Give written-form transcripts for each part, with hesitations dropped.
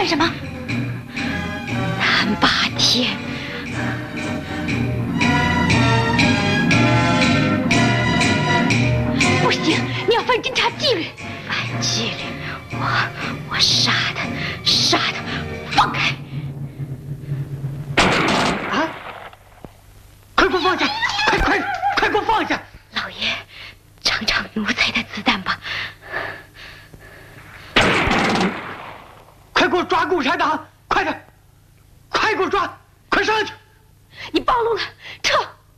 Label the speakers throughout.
Speaker 1: 干什么？
Speaker 2: 南霸天。不行，你要犯侦察纪律。犯纪律？我杀他，放开！
Speaker 3: 啊！快给我放下！快给我放下！
Speaker 2: 老爷，尝尝奴才的子弹吧。
Speaker 3: 快给我抓共产党！快点！快给我抓！快上去！
Speaker 2: 你暴露了，撤！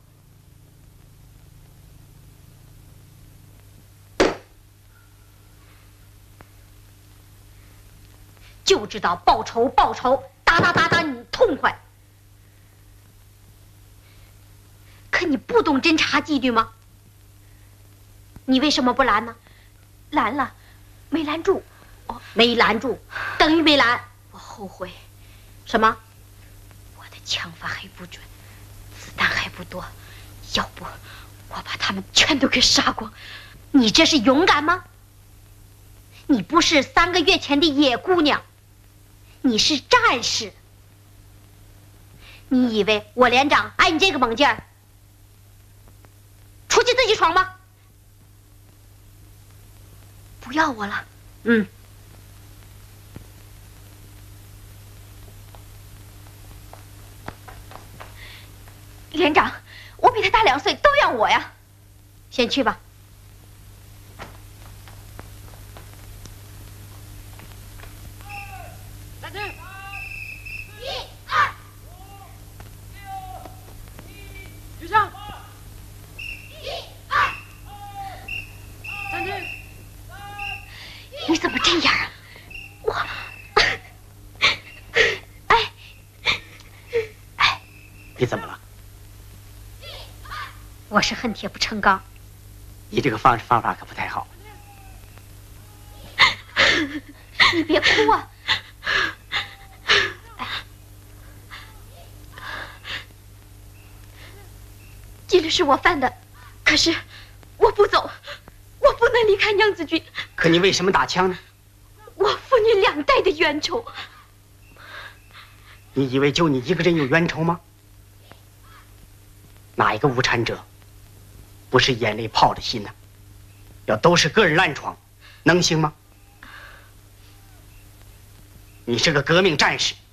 Speaker 2: 就知道报仇，打你痛快。可你不懂侦察纪律吗？你为什么不拦呢？
Speaker 1: 拦了，没拦住。
Speaker 2: 哦，没拦住，等于没拦。我后悔。什么？我的枪法还不准，子弹还不多，要不我把他们全都给杀光。你这是勇敢吗？你不是3个月前的野姑娘，你是战士。你以为我连长爱你这个猛劲儿？出去自己闯吧。
Speaker 1: 不要我了。
Speaker 2: 嗯。
Speaker 1: 连长，我比他大2岁，都要我呀。
Speaker 2: 先去吧。
Speaker 4: 站定！1、2、5、6、7、举枪！1、2、站定！
Speaker 2: 你怎么这样啊？我，
Speaker 3: 你怎么了？
Speaker 2: 我是恨铁不成钢。
Speaker 3: 你这个方法可不太好。
Speaker 1: 你别哭啊！纪律是我犯的，可是我不走，我不能离开娘子军。
Speaker 3: 可你为什么打枪呢？
Speaker 1: 我父女2代的冤仇。
Speaker 3: 你以为就你一个人有冤仇吗？哪一个无产者不是眼泪泡着心呢？要都是个人烂闯，能行吗？你是个革命战士，